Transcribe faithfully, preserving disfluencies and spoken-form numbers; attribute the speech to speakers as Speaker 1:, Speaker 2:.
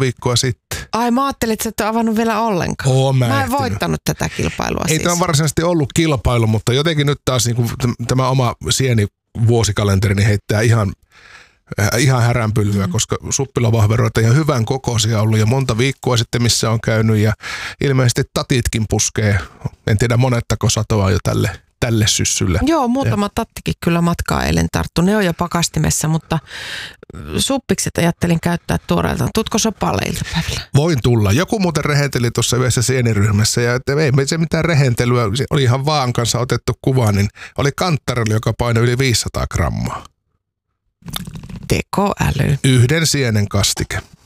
Speaker 1: viikkoa sitten.
Speaker 2: Ai mä ajattelin, että sä et ole avannut vielä ollenkaan.
Speaker 1: Oo, mä,
Speaker 2: mä en voittanut tätä kilpailua
Speaker 1: Ei
Speaker 2: siis.
Speaker 1: tämä varsinaisesti ollut kilpailu, mutta jotenkin nyt taas niin kuin tämä oma sieni vuosikalenterini heittää ihan, äh, ihan häränpyllyä, mm. koska suppilovahveroita ihan hyvän kokoisia ollut jo monta viikkoa sitten, missä on käynyt ja ilmeisesti tatitkin puskee. En tiedä monettako satoa jo tälle, tälle syssylle.
Speaker 2: Joo, muutama ja. tattikin kyllä matkaa eilen tarttu. Ne on jo pakastimessa, mutta suppikset ajattelin käyttää tuoreeltaan. Tuutko sopalle iltapäivällä?
Speaker 1: Voin tulla. Joku muuten rehenteli tuossa yhdessä sieniryhmässä ja että ei se mitään rehentelyä. Se oli ihan vaan kanssa otettu kuva, niin oli kanttarilla, joka painoi yli viisisataa grammaa.
Speaker 2: Tekoäly.
Speaker 1: Yhden sienen kastike.